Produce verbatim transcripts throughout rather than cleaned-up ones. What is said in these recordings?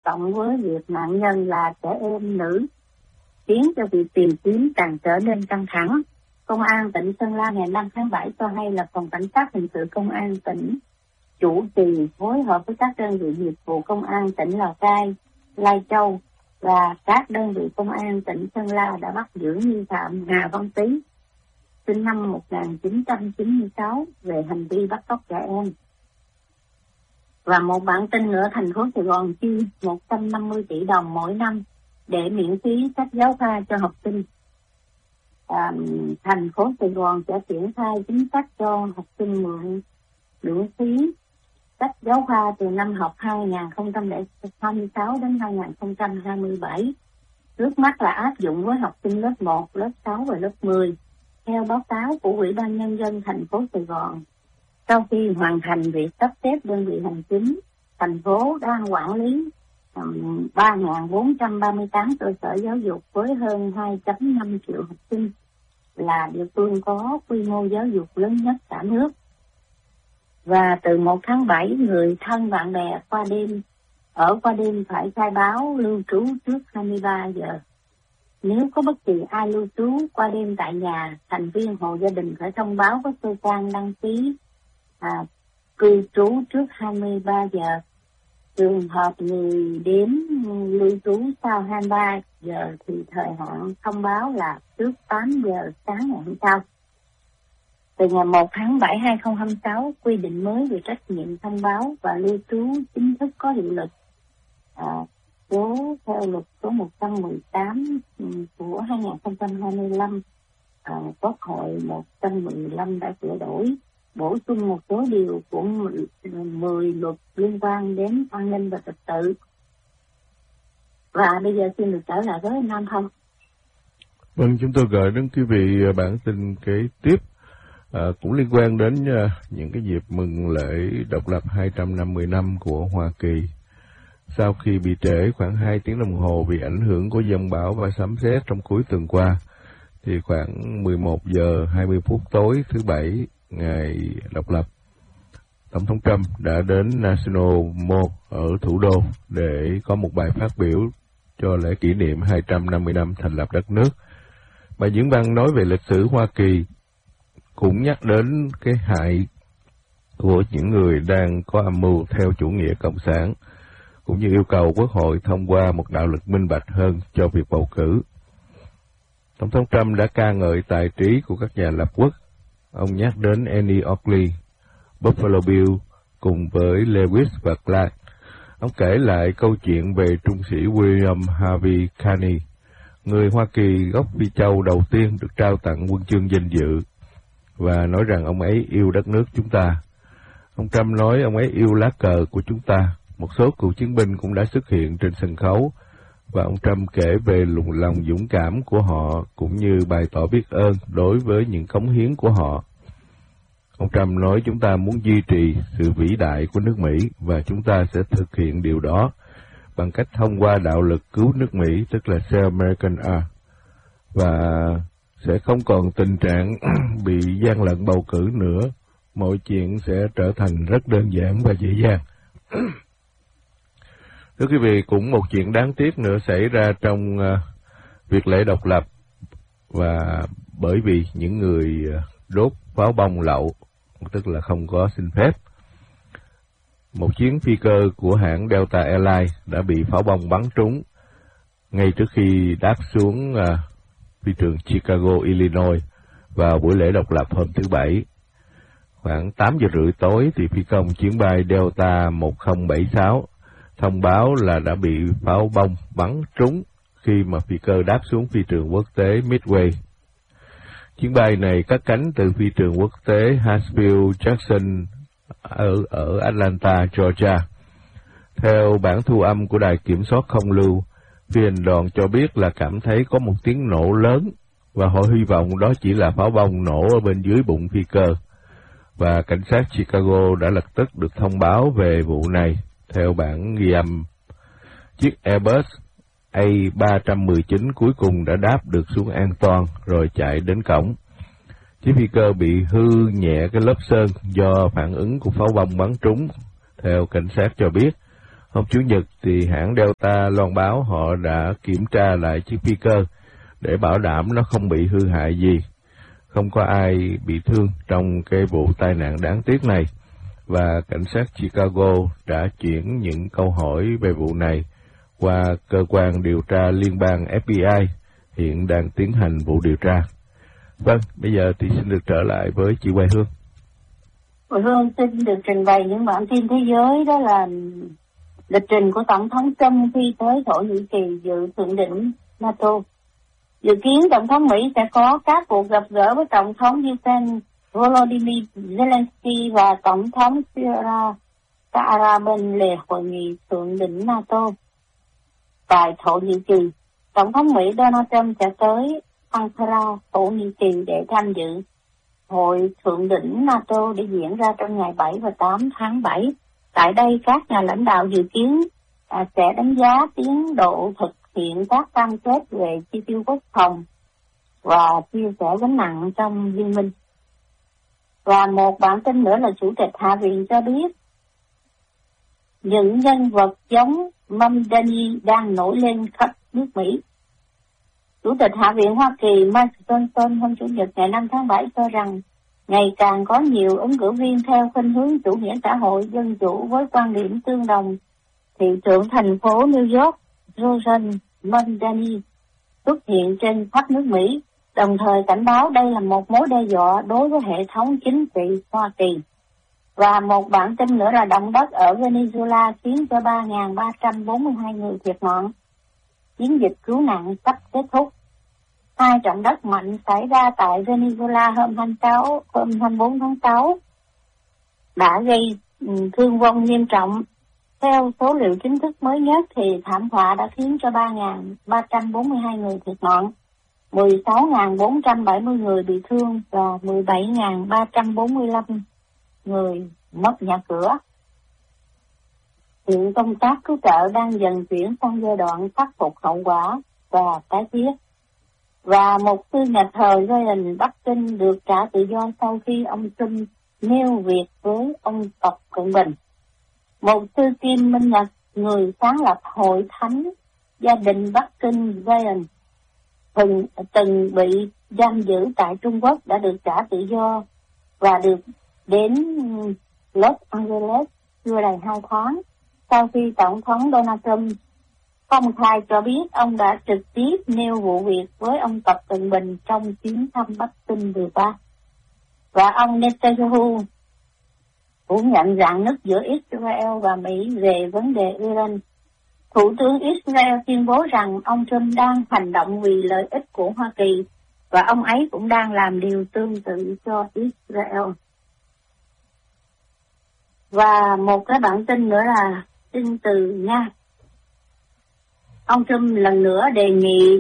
cộng với việc nạn nhân là trẻ em nữ, khiến cho việc tìm kiếm càng trở nên căng thẳng. Công an tỉnh Sơn La ngày năm tháng bảy cho hay là Phòng Cảnh sát Hình sự Công an tỉnh chủ trì phối hợp với các đơn vị nghiệp vụ Công an tỉnh Lào Cai, Lai Châu và các đơn vị Công an tỉnh Sơn La đã bắt giữ nghi phạm Hà Văn Tý, sinh năm một nghìn chín trăm chín mươi sáu, về hành vi bắt cóc trẻ em. Và một bản tin nữa, thành phố Sài Gòn chi một trăm năm mươi tỷ đồng mỗi năm để miễn phí sách giáo khoa cho học sinh. À, thành phố Sài Gòn sẽ triển khai chính sách cho học sinh mượn miễn phí sách giáo khoa từ năm học hai nghìn không trăm lẻ sáu đến hai nghìn không trăm hai mươi bảy. Trước mắt là áp dụng với học sinh lớp một, lớp sáu và lớp mười. Theo báo cáo của Ủy ban Nhân dân thành phố Sài Gòn, sau khi hoàn thành việc sắp xếp đơn vị hành chính, thành phố đang quản lý um, ba nghìn bốn trăm ba mươi tám cơ sở giáo dục với hơn hai phẩy năm triệu học sinh, là địa phương có quy mô giáo dục lớn nhất cả nước. Và từ một tháng bảy, người thân bạn bè qua đêm ở qua đêm phải khai báo lưu trú trước hai mươi ba giờ. Nếu có bất kỳ ai lưu trú qua đêm tại nhà, thành viên hộ gia đình phải thông báo với cơ quan đăng ký à, cư trú trước hai mươi ba giờ. Trường hợp người đến lưu trú sau hai mươi ba giờ thì thời hạn thông báo là trước tám giờ sáng ngày hôm sau. Từ ngày một tháng bảy năm hai nghìn không trăm hai mươi sáu, quy định mới về trách nhiệm thông báo và lưu trú chính thức có hiệu lực. À, số theo luật số một trăm mười tám của hai nghìn không trăm hai mươi lăm, à, Quốc hội một trăm mười lăm đã sửa đổi, bổ sung một số điều của mười luật liên quan đến an ninh và trật tự. Và bây giờ xin được trở lại với Nam Thông. Vâng, chúng tôi gửi đến quý vị bản tin kế tiếp, à, cũng liên quan đến uh, những cái dịp mừng lễ độc lập hai trăm năm mươi năm của Hoa Kỳ. Sau khi bị trễ khoảng hai tiếng đồng hồ vì ảnh hưởng của dông bão và sấm sét trong cuối tuần qua, thì khoảng mười một giờ hai mươi phút tối thứ Bảy, ngày độc lập, Tổng thống Trump đã đến National Mall ở thủ đô để có một bài phát biểu cho lễ kỷ niệm hai trăm năm mươi năm thành lập đất nước. Bài diễn văn nói về lịch sử Hoa Kỳ, cũng nhắc đến cái hại của những người đang có âm mưu theo chủ nghĩa cộng sản, cũng như yêu cầu Quốc hội thông qua một đạo luật minh bạch hơn cho việc bầu cử. Tổng thống Trump đã ca ngợi tài trí của các nhà lập quốc. Ông nhắc đến Annie Oakley, Buffalo Bill cùng với Lewis và Clark. Ông kể lại câu chuyện về trung sĩ William Harvey Carney, người Hoa Kỳ gốc Phi Châu đầu tiên được trao tặng huân chương danh dự, và nói rằng ông ấy yêu đất nước chúng ta. Ông Trump nói ông ấy yêu lá cờ của chúng ta. Một số cựu chiến binh cũng đã xuất hiện trên sân khấu, và ông Trump kể về lòng dũng cảm của họ cũng như bày tỏ biết ơn đối với những cống hiến của họ. Ông Trump nói chúng ta muốn duy trì sự vĩ đại của nước Mỹ và chúng ta sẽ thực hiện điều đó bằng cách thông qua đạo luật cứu nước Mỹ, tức là Save American Act, và sẽ không còn tình trạng bị gian lận bầu cử nữa. Mọi chuyện sẽ trở thành rất đơn giản và dễ dàng. Thưa quý vị, cũng một chuyện đáng tiếc nữa xảy ra trong uh, việc lễ độc lập, và bởi vì những người uh, đốt pháo bông lậu, tức là không có xin phép. Một chuyến phi cơ của hãng Delta Airlines đã bị pháo bông bắn trúng ngay trước khi đáp xuống uh, phi trường Chicago, Illinois vào buổi lễ độc lập hôm thứ Bảy. Khoảng tám giờ rưỡi tối thì phi công chuyến bay Delta một không bảy sáu thông báo là đã bị pháo bông bắn trúng khi mà phi cơ đáp xuống phi trường quốc tế Midway. Chuyến bay này cất cánh từ phi trường quốc tế Hartsfield Jackson ở, ở Atlanta, Georgia. Theo bản thu âm của đài kiểm soát không lưu, phi hành đoàn cho biết là cảm thấy có một tiếng nổ lớn, và họ hy vọng đó chỉ là pháo bông nổ ở bên dưới bụng phi cơ. Và cảnh sát Chicago đã lập tức được thông báo về vụ này. Theo bản ghi âm, chiếc Airbus A ba một chín cuối cùng đã đáp được xuống an toàn rồi chạy đến cổng. Chiếc phi cơ bị hư nhẹ cái lớp sơn do phản ứng của pháo bông bắn trúng. Theo cảnh sát cho biết, Hôm Chủ nhật thì hãng Delta loan báo họ đã kiểm tra lại chiếc phi cơ để bảo đảm nó không bị hư hại gì. Không có ai bị thương trong cái vụ tai nạn đáng tiếc này. Và cảnh sát Chicago đã chuyển những câu hỏi về vụ này qua cơ quan điều tra liên bang F B I, hiện đang tiến hành vụ điều tra. Vâng, bây giờ thì xin được trở lại với chị Hoài Hương. Hoài Hương xin được trình bày những bản tin thế giới, đó là lịch trình của Tổng thống Trump khi tới Thổ Nhĩ Kỳ dự thượng đỉnh NATO. Dự kiến Tổng thống Mỹ sẽ có các cuộc gặp gỡ với Tổng thống Ukraine Volodymyr Zelensky và Tổng thống Syria Saara bên lề hội nghị thượng đỉnh NATO tại Thổ Nhĩ Kỳ. Tổng thống Mỹ Donald Trump sẽ tới Ankara, Thổ Nhĩ Kỳ để tham dự hội thượng đỉnh NATO để diễn ra trong ngày bảy và tám tháng bảy. Tại đây, các nhà lãnh đạo dự kiến à, sẽ đánh giá tiến độ thực hiện các cam kết về chi tiêu quốc phòng và chia sẻ gánh nặng trong liên minh. Và một bản tin nữa là Chủ tịch Hạ viện cho biết những nhân vật giống Mamdani đang nổi lên khắp nước Mỹ. Chủ tịch Hạ viện Hoa Kỳ Mike Johnson hôm Chủ nhật ngày năm tháng bảy cho rằng ngày càng có nhiều ứng cử viên theo khuynh hướng chủ nghĩa xã hội dân chủ với quan điểm tương đồng thị trưởng thành phố New York Rosen Mamdani xuất hiện trên khắp nước Mỹ, đồng thời cảnh báo đây là một mối đe dọa đối với hệ thống chính trị Hoa Kỳ. Và một bản tin nữa là động đất ở Venezuela khiến cho ba nghìn ba trăm bốn mươi hai người thiệt mạng. Chiến dịch cứu nạn sắp kết thúc. Hai trận đất mạnh xảy ra tại Venezuela hôm hai mươi sáu, hôm hai mươi bốn tháng sáu đã gây thương vong nghiêm trọng. Theo số liệu chính thức mới nhất thì thảm họa đã khiến cho ba nghìn ba trăm bốn mươi hai người thiệt mạng, mười sáu nghìn bốn trăm bảy mươi người bị thương và mười bảy nghìn ba trăm bốn mươi lăm người mất nhà cửa. Hiện công tác cứu trợ đang dần chuyển sang giai đoạn khắc phục hậu quả và tái thiết. Và một sư nhà thờ Ryan Bắc Kinh được trả tự do sau khi ông Trump nêu việc với ông Tập Cận Bình. Một sư Kim Minh Nhật, người sáng lập Hội Thánh Gia đình Bắc Kinh Ryan, từng, từng bị giam giữ tại Trung Quốc đã được trả tự do và được đến Los Angeles chưa đầy hai tháng sau khi Tổng thống Donald Trump công khai cho biết ông đã trực tiếp nêu vụ việc với ông Tập Cận Bình trong chuyến thăm Bắc Kinh vừa qua. Và ông Netanyahu cũng nhận rằng nước giữa Israel và Mỹ về vấn đề Iran. Thủ tướng Israel tuyên bố rằng ông Trump đang hành động vì lợi ích của Hoa Kỳ và ông ấy cũng đang làm điều tương tự cho Israel. Và một cái bản tin nữa là tin từ Nga. Ông Trump lần nữa đề nghị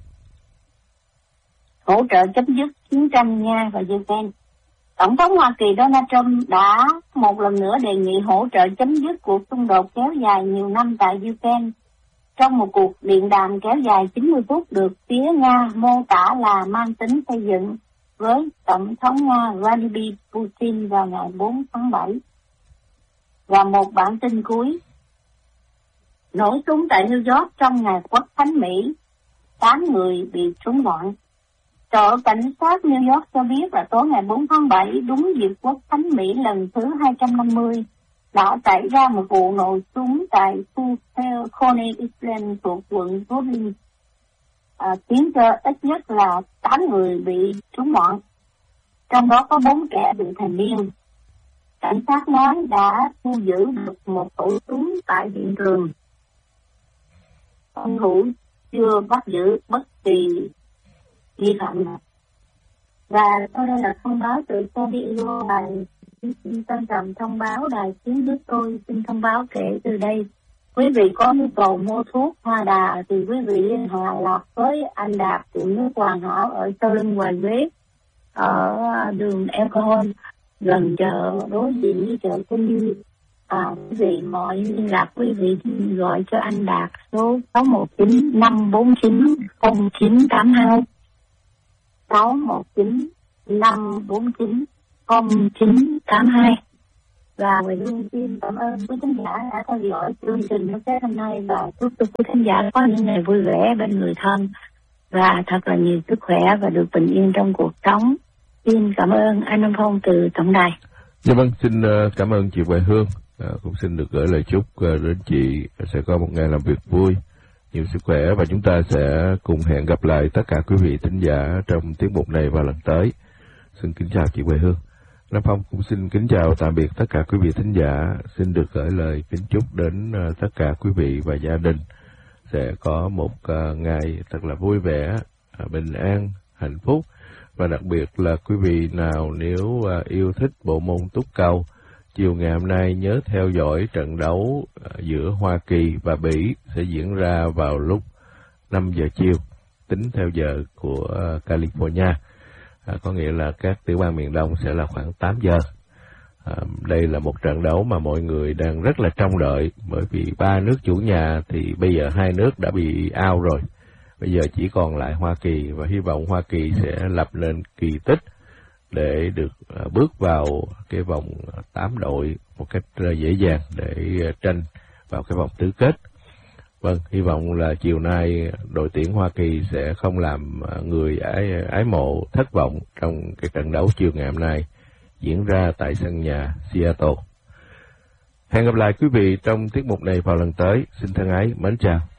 hỗ trợ chấm dứt chiến tranh Nga và Ukraine. Tổng thống Hoa Kỳ Donald Trump đã một lần nữa đề nghị hỗ trợ chấm dứt cuộc xung đột kéo dài nhiều năm tại Ukraine trong một cuộc điện đàm kéo dài chín mươi phút được phía Nga mô tả là mang tính xây dựng với Tổng thống Nga Vladimir Putin vào ngày bốn tháng bảy. Và một bản tin cuối. Nổ súng tại New York trong ngày Quốc khánh Mỹ, tám người bị trúng đạn. Sở Cảnh sát New York cho biết là tối ngày bốn tháng bảy, đúng dịp Quốc khánh Mỹ lần thứ hai trăm năm mươi, đã xảy ra một vụ nổ súng tại khu Coney Island thuộc quận Brooklyn, à, khiến cho ít nhất là tám người bị trúng đạn, trong đó có bốn trẻ bị thành niên. Cảnh sát nói đã thu giữ được một khẩu súng tại hiện trường. Hung thủ chưa bắt giữ bất kỳ nghi phạm nào. Và sau đây là thông báo từ San Diego. Đài trân trọng thông báo đài tiếng nước tôi xin thông báo kể từ đây. Quý vị có nhu cầu mua thuốc Hoa Đà thì quý vị liên hệ lạc với anh Đạt tiệm nước Hoàng Hảo ở sau lưng Hoài Quế, ở đường Alcohol, gần chợ đối diện với chợ Quân Như. À, quý vị mọi liên lạc quý vị gọi cho anh Đạt số sáu một chín năm bốn chín không chín tám hai, sáu một chín năm bốn chín không chín tám hai. Và Huệ luôn xin cảm ơn quý khán giả đã theo dõi chương trình hôm hôm nay và chúc cho quý khán giả có những ngày vui vẻ bên người thân và thật là nhiều sức khỏe và được bình yên trong cuộc sống. Xin cảm ơn anh Nam Phong từ tổng đài. Dạ vâng, xin cảm ơn chị Huệ Hương. À, cũng xin được gửi lời chúc đến chị sẽ có một ngày làm việc vui, nhiều sức khỏe, và chúng ta sẽ cùng hẹn gặp lại tất cả quý vị thính giả trong tiết mục này vào lần tới. Xin kính chào chị Huệ Hương. Nam Phong cũng xin kính chào tạm biệt tất cả quý vị thính giả. Xin được gửi lời kính chúc đến tất cả quý vị và gia đình sẽ có một ngày thật là vui vẻ, bình an, hạnh phúc. Và đặc biệt là quý vị nào nếu yêu thích bộ môn túc cầu, chiều ngày hôm nay nhớ theo dõi trận đấu giữa Hoa Kỳ và Bỉ sẽ diễn ra vào lúc năm giờ chiều, tính theo giờ của California. À, có nghĩa là các tiểu bang miền Đông sẽ là khoảng tám giờ. À, đây là một trận đấu mà mọi người đang rất là trông đợi, bởi vì ba nước chủ nhà thì bây giờ hai nước đã bị out rồi. Bây giờ chỉ còn lại Hoa Kỳ, và hy vọng Hoa Kỳ sẽ lập nên kỳ tích để được uh, bước vào cái vòng tám đội một cách uh, dễ dàng để uh, tranh vào cái vòng tứ kết. Vâng, hy vọng là chiều nay đội tuyển Hoa Kỳ sẽ không làm uh, người ái, ái mộ thất vọng trong cái trận đấu chiều ngày hôm nay diễn ra tại sân nhà Seattle. Hẹn gặp lại quý vị trong tiết mục này vào lần tới. Xin thân ái, mến chào.